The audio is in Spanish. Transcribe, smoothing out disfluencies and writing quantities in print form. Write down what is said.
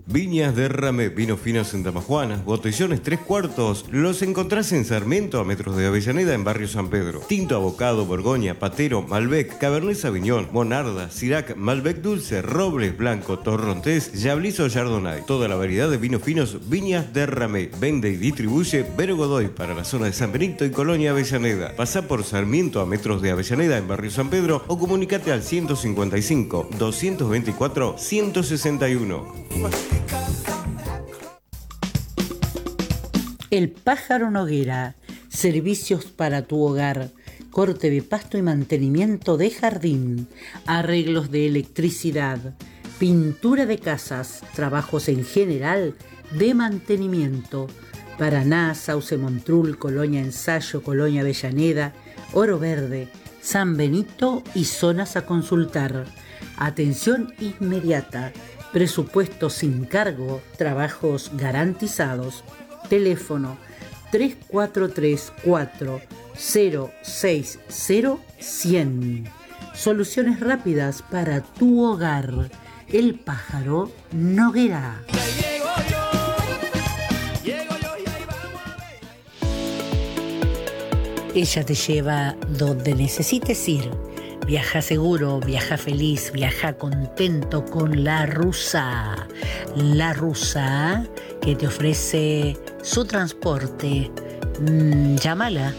Viñas Derramé, vinos finos en Damajuana, botellones 3/4, los encontrás en Sarmiento a metros de Avellaneda en Barrio San Pedro. Tinto Abocado, Borgoña, Patero, Malbec, Cabernet Sauvignon, Monarda, Sirac, Malbec Dulce, Robles Blanco, Torrontés, Chablis o Chardonnay. Toda la variedad de vinos finos Viñas Derramé. Vende y distribuye Vero Godoy para la zona de San Benito y Colonia Avellaneda. Pasá por Sarmiento a metros de Avellaneda en Barrio San Pedro o comunicate al 155 224 161. El Pájaro Noguera, servicios para tu hogar, corte de pasto y mantenimiento de jardín, arreglos de electricidad, pintura de casas, trabajos en general de mantenimiento. Paraná, Sauce Montrul, Colonia Ensayo, Colonia Avellaneda, Oro Verde, San Benito y zonas a consultar. Atención inmediata, presupuesto sin cargo, trabajos garantizados. Teléfono 3434 060 100. Soluciones rápidas para tu hogar. El Pájaro Noguera. Ella te lleva donde necesites ir. Viaja seguro, viaja feliz, viaja contento con La Rusa. La Rusa, que te ofrece su transporte. Llámala